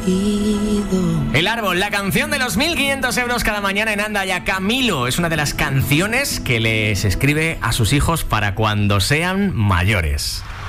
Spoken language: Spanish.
El árbol, la canción de los 1.500 euros cada mañana en Andaya. Camilo es una de las canciones que les escribe a sus hijos para cuando sean mayores.